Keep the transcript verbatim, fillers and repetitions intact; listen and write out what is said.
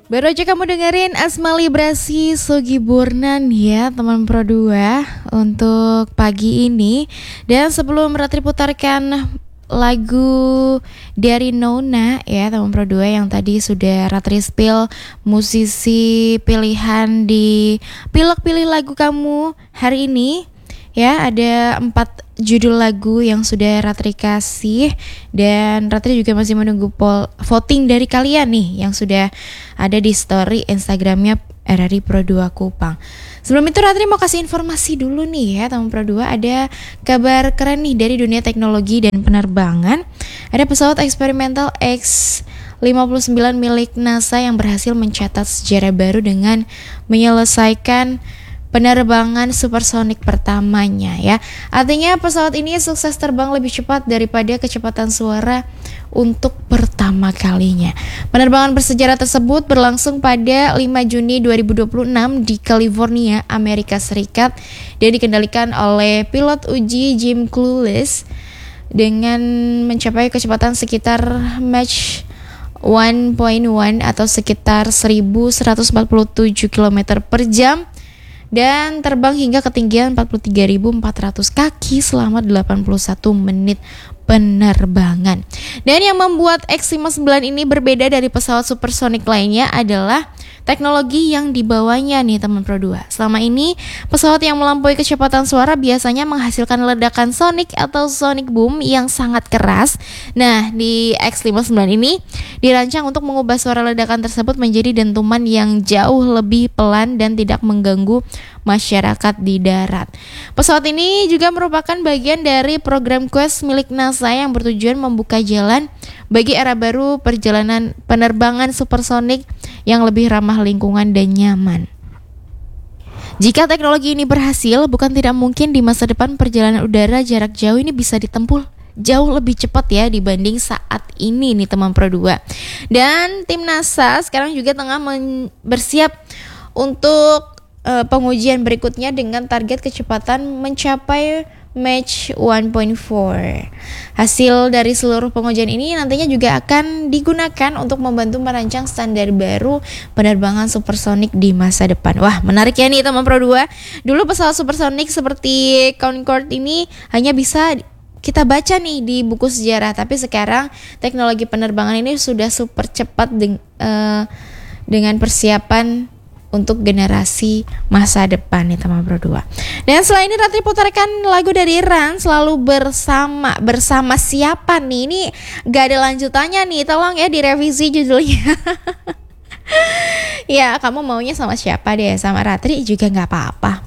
Baru aja kamu dengerin Asma Librasi Sogi Burnan ya teman Pro dua untuk pagi ini. Dan sebelum Ratri putarkan lagu dari Nona ya teman Pro dua yang tadi sudah Ratri spill musisi pilihan di Pilek Pilih Lagu Kamu hari ini. Ya, ada empat judul lagu yang sudah Ratri kasih. Dan Ratri juga masih menunggu poll voting dari kalian nih yang sudah ada di story Instagramnya R R I Pro dua Kupang. Sebelum itu Ratri mau kasih informasi dulu nih ya teman Pro dua. Ada kabar keren nih dari dunia teknologi dan penerbangan. Ada pesawat eksperimental X lima puluh sembilan milik NASA yang berhasil mencatat sejarah baru dengan menyelesaikan penerbangan supersonik pertamanya ya. Artinya pesawat ini sukses terbang lebih cepat daripada kecepatan suara untuk pertama kalinya. Penerbangan bersejarah tersebut berlangsung pada lima Juni dua ribu dua puluh enam di California, Amerika Serikat dan dikendalikan oleh pilot uji Jim Clueless dengan mencapai kecepatan sekitar Mach satu koma satu atau sekitar seribu seratus empat puluh tujuh kilometer per jam dan terbang hingga ketinggian empat puluh tiga ribu empat ratus kaki selama delapan puluh satu menit penerbangan. Dan yang membuat X lima puluh sembilan ini berbeda dari pesawat supersonik lainnya adalah teknologi yang dibawanya nih teman Pro dua. Selama ini pesawat yang melampaui kecepatan suara biasanya menghasilkan ledakan sonik atau sonic boom yang sangat keras. Nah, di X lima puluh sembilan ini dirancang untuk mengubah suara ledakan tersebut menjadi dentuman yang jauh lebih pelan dan tidak mengganggu masyarakat di darat. Pesawat ini juga merupakan bagian dari program Quest milik NASA yang bertujuan membuka jalan bagi era baru perjalanan penerbangan supersonik yang lebih ramah lingkungan dan nyaman. Jika teknologi ini berhasil, bukan tidak mungkin di masa depan perjalanan udara jarak jauh ini bisa ditempuh jauh lebih cepat ya dibanding saat ini nih teman Pro dua. Dan tim NASA sekarang juga tengah men- bersiap untuk uh, pengujian berikutnya dengan target kecepatan mencapai Mach satu koma empat. Hasil dari seluruh pengujian ini nantinya juga akan digunakan untuk membantu merancang standar baru penerbangan supersonik di masa depan. Wah, menarik ya nih teman Pro dua. Dulu pesawat supersonik seperti Concorde ini hanya bisa kita baca nih di buku sejarah, tapi sekarang teknologi penerbangan ini sudah super cepat de- uh, dengan persiapan untuk generasi masa depan nih teman Pro dua. Dan setelah ini Ratri putarkan lagu dari Ran, Selalu Bersama. Bersama siapa nih? Ini gak ada lanjutannya nih, tolong ya direvisi judulnya. Ya, kamu maunya sama siapa deh? Sama Ratri juga gak apa-apa.